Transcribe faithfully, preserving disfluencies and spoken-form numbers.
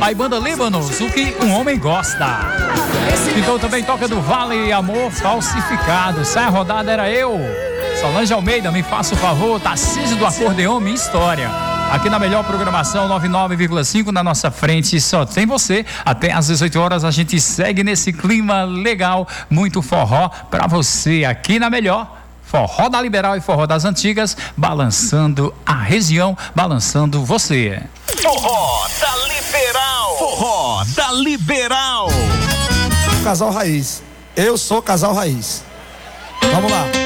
Aí Banda Líbanos, o que um homem gosta. Então também toca do Vale Amor Falsificado. Sai a rodada, era eu. Solange Almeida, me faça o favor. Tarcísio do Acordeão, minha história. Aqui na melhor programação, noventa e nove vírgula cinco, na nossa frente só tem você. Até às dezoito horas a gente segue nesse clima legal, muito forró pra você aqui na melhor. Forró da Liberal e Forró das Antigas, balançando a região, balançando você. Forró da Liberal. Forró da Liberal. Casal Raiz. Eu sou Casal Raiz. Vamos lá.